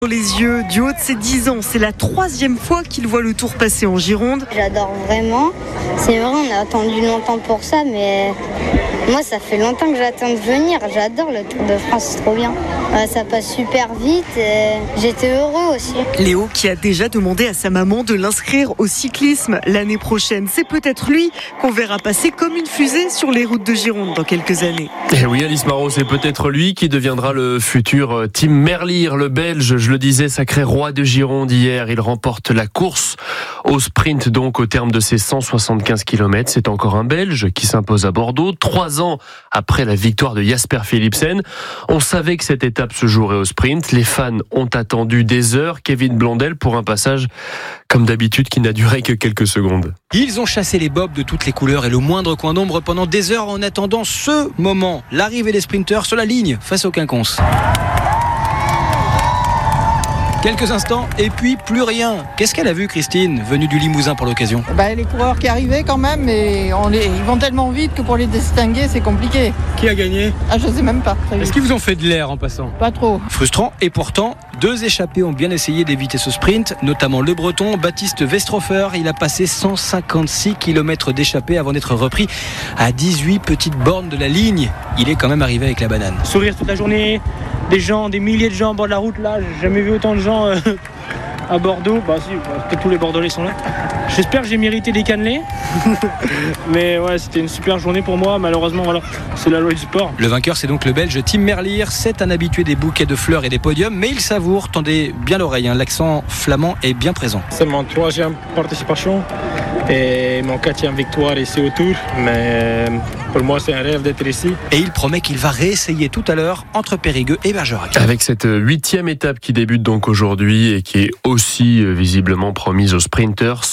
Les yeux, du haut de ses 10 ans, c'est la 3e fois qu'il voit le Tour passer en Gironde. J'adore vraiment. C'est vrai, on a attendu longtemps pour ça, mais moi, ça fait longtemps que j'attends de venir. J'adore le Tour de France, c'est trop bien. Ça passe super vite et j'étais heureux aussi. Léo qui a déjà demandé à sa maman de l'inscrire au cyclisme l'année prochaine. C'est peut-être lui qu'on verra passer comme une fusée sur les routes de Gironde dans quelques années. Et oui, Alice Marot, c'est peut-être lui qui deviendra le futur Tim Merlier, le Belge. Je le disais, sacré roi de Gironde hier. Il remporte la course au sprint, donc au terme de ses 175 km. C'est encore un Belge qui s'impose à Bordeaux, 3 ans après la victoire de Jasper Philipsen. On savait que cette étape se jouerait au sprint. Les fans ont attendu des heures Kevin Blondel pour un passage, comme d'habitude, qui n'a duré que quelques secondes. Ils ont chassé les bobs de toutes les couleurs et le moindre coin d'ombre pendant des heures en attendant ce moment, l'arrivée des sprinteurs sur la ligne face au quinconce. Quelques instants et puis plus rien. Qu'est-ce qu'elle a vu, Christine, venue du Limousin pour l'occasion? Les coureurs qui arrivaient quand même, mais ils vont tellement vite que pour les distinguer, c'est compliqué. Qui a gagné? Je sais même pas. Est-ce qu'ils vous ont fait de l'air en passant? Pas trop. Frustrant, et pourtant, 2 échappés ont bien essayé d'éviter ce sprint, notamment le Breton Baptiste Westrofer. Il a passé 156 km d'échappée avant d'être repris à 18 petites bornes de la ligne. Il est quand même arrivé avec la banane. Sourire toute la journée, des milliers de gens au bord de la route là, j'ai jamais vu autant de gens à Bordeaux. Peut-être tous les Bordelais sont là. J'espère que j'ai mérité des cannelés. Mais ouais, c'était une super journée pour moi. Malheureusement, voilà, c'est la loi du sport. Le vainqueur, c'est donc le Belge Tim Merlier. C'est un habitué des bouquets de fleurs et des podiums, mais il savoure. Tendez bien l'oreille, l'accent flamand est bien présent. C'est mon 3e participation et mon 4e victoire ici au Tour. Mais pour moi, c'est un rêve d'être ici. Et il promet qu'il va réessayer tout à l'heure entre Périgueux et Bergerac. Avec cette 8e étape qui débute donc aujourd'hui et qui est aussi visiblement promise aux sprinters,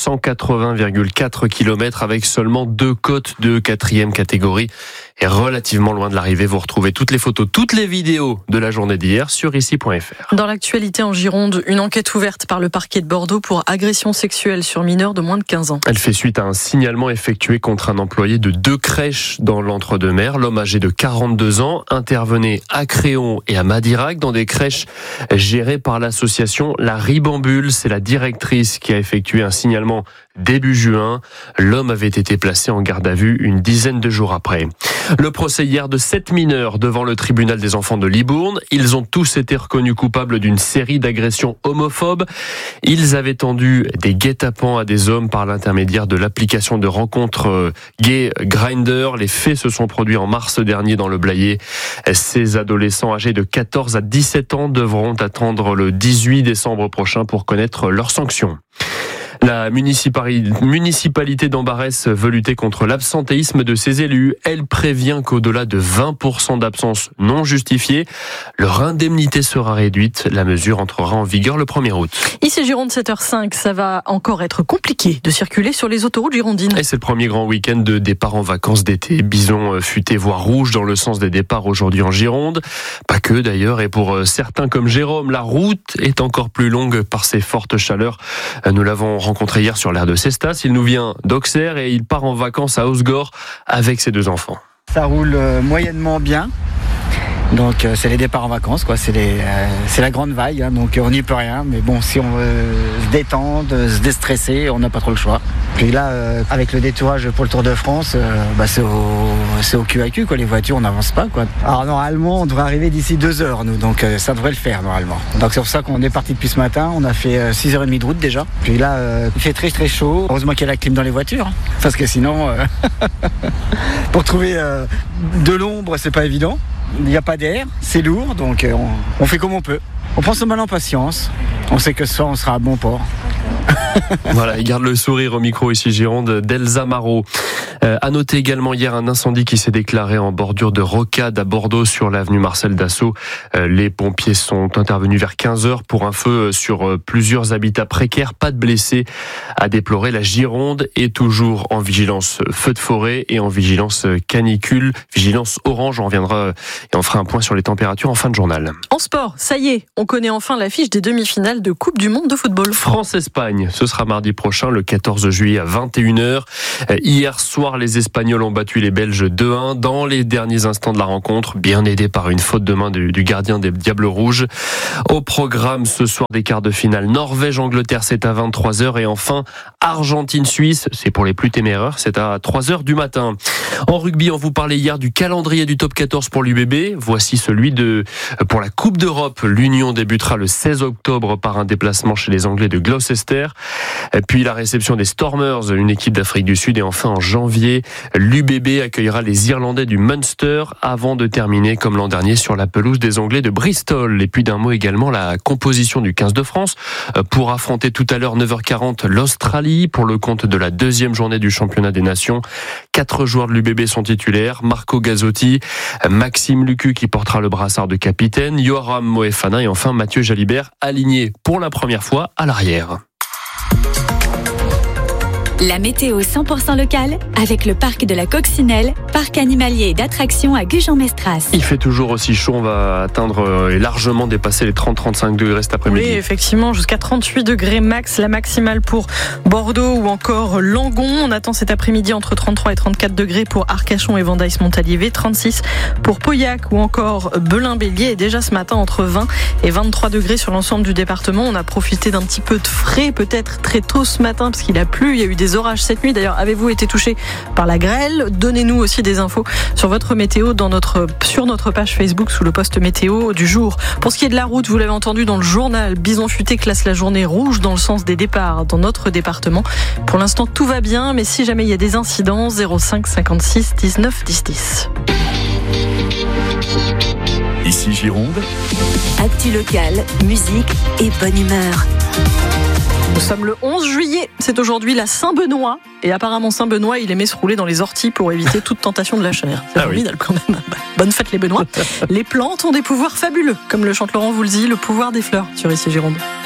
180,4 km avec seulement 2 côtes de 4e catégorie et relativement loin de l'arrivée. Vous retrouvez toutes les photos, toutes les vidéos de la journée d'hier sur ici.fr. Dans l'actualité en Gironde, une enquête ouverte par le parquet de Bordeaux pour agression sexuelle sur mineurs de moins de 15 ans. Elle fait suite à un signalement effectué contre un employé de 2 crèches dans l'Entre-deux-Mers. L'homme âgé de 42 ans intervenait à Créon et à Madirac dans des crèches gérées par l'association La Ribambule. C'est la directrice qui a effectué un signalement début juin. L'homme avait été placé en garde à vue une dizaine de jours après. Le procès hier de 7 mineurs devant le tribunal des enfants de Libourne. Ils ont tous été reconnus coupables d'une série d'agressions homophobes. Ils avaient tendu des guet-apens à des hommes par l'intermédiaire de l'application de rencontres gay Grindr. Les faits se sont produits en mars dernier dans le Blayais. Ces adolescents âgés de 14 à 17 ans devront attendre le 18 décembre prochain pour connaître leurs sanctions. La municipalité d'Ambarès veut lutter contre l'absentéisme de ses élus. Elle prévient qu'au-delà de 20% d'absence non justifiée, leur indemnité sera réduite. La mesure entrera en vigueur le 1er août. Ici Gironde, 7h05, ça va encore être compliqué de circuler sur les autoroutes girondines. Et c'est le premier grand week-end de départ en vacances d'été. Bison futé voire rouge dans le sens des départs aujourd'hui en Gironde. Pas que d'ailleurs, et pour certains comme Jérôme, la route est encore plus longue par ces fortes chaleurs. Nous l'avons rencontré hier sur l'aire de Cestas. Il nous vient d'Auxerre et il part en vacances à Osgore avec ses 2 enfants. Ça roule moyennement bien. Donc c'est les départs en vacances, quoi. C'est la grande vague, donc on n'y peut rien. Mais bon, si on veut se détendre, se déstresser, on n'a pas trop le choix. Puis là, avec le détourage pour le Tour de France, c'est au cul à cul, quoi. Les voitures, on n'avance pas, quoi. Alors normalement, on devrait arriver d'ici 2 heures, nous, donc ça devrait le faire normalement. Donc c'est pour ça qu'on est parti depuis ce matin. On a fait 6h30 de route déjà. Puis là, il fait très très chaud. Heureusement qu'il y a la clim dans les voitures, parce que sinon, pour trouver de l'ombre, c'est pas évident. Il n'y a pas d'air, c'est lourd, donc on fait comme on peut. On prend son mal en patience. On sait que ce soir, on sera à bon port. Voilà, il garde le sourire au micro ici Gironde d'Elsa Marot. À noter également hier un incendie qui s'est déclaré en bordure de Rocade à Bordeaux sur l'avenue Marcel Dassault. Les pompiers sont intervenus vers 15h pour un feu sur plusieurs habitats précaires. Pas de blessés à déplorer. La Gironde est toujours en vigilance feu de forêt et en vigilance canicule, vigilance orange. On reviendra et on fera un point sur les températures en fin de journal. En sport, ça y est, on connaît enfin l'affiche des demi-finales de Coupe du Monde de football. France-Espagne. Espagne. Ce sera mardi prochain, le 14 juillet à 21h. Hier soir, les Espagnols ont battu les Belges 2-1 dans les derniers instants de la rencontre, bien aidés par une faute de main du gardien des Diables Rouges. Au programme ce soir des quarts de finale, Norvège-Angleterre, c'est à 23h. Et enfin, Argentine-Suisse, c'est pour les plus téméraires, c'est à 3h du matin. En rugby, on vous parlait hier du calendrier du top 14 pour l'UBB. Voici celui pour la Coupe d'Europe. L'Union débutera le 16 octobre par un déplacement chez les Anglais de Gloucester. Puis la réception des Stormers, une équipe d'Afrique du Sud. Et enfin, en janvier, l'UBB accueillera les Irlandais du Munster avant de terminer, comme l'an dernier, sur la pelouse des Anglais de Bristol. Et puis d'un mot également, la composition du 15 de France pour affronter tout à l'heure 9h40 l'Australie pour le compte de la deuxième journée du championnat des nations. 4 joueurs de l'UBB sont titulaires. Marco Gazzotti, Maxime Lucu qui portera le brassard de capitaine, Yoram Moefana et enfin Mathieu Jalibert aligné pour la première fois à l'arrière. La météo 100% locale avec le parc de la Coccinelle, parc animalier et d'attractions à Gujan-Mestras. Il fait toujours aussi chaud, on va atteindre et largement dépasser les 30-35 degrés cet après-midi. Oui, effectivement, jusqu'à 38 degrés max, la maximale pour Bordeaux ou encore Langon. On attend cet après-midi entre 33 et 34 degrés pour Arcachon et Vendaïs-Montalivet, 36 pour Pauillac ou encore Belin-Bélier. Et déjà ce matin, entre 20 et 23 degrés sur l'ensemble du département. On a profité d'un petit peu de frais, peut-être très tôt ce matin, parce qu'il a plu, il y a eu des orages cette nuit. D'ailleurs, avez-vous été touché par la grêle ? Donnez-nous aussi des infos sur votre météo sur notre page Facebook sous le post météo du jour. Pour ce qui est de la route, vous l'avez entendu dans le journal, Bison Futé classe la journée rouge dans le sens des départs dans notre département. Pour l'instant, tout va bien, mais si jamais il y a des incidents, 05 56 19 10 10. Ici Gironde. Actu locale, musique et bonne humeur. Nous sommes le 11 juillet, c'est aujourd'hui la Saint-Benoît. Et apparemment Saint-Benoît, il aimait se rouler dans les orties pour éviter toute tentation de la chair. C'est formidable quand même. Bonne fête les Benoît. Les plantes ont des pouvoirs fabuleux, comme le chante Laurent Voulzy, le pouvoir des fleurs sur Ici Gironde.